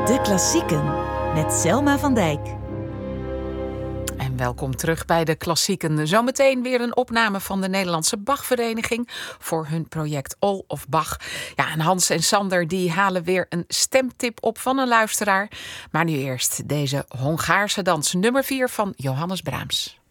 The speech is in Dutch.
De Klassieken met Selma van Dijk. En welkom terug bij De Klassieken. Zometeen weer een opname van de Nederlandse Bachvereniging voor hun project All of Bach. Ja, en Hans en Sander die halen weer een stemtip op van een luisteraar. Maar nu eerst deze Hongaarse dans nummer 4 van Johannes Brahms.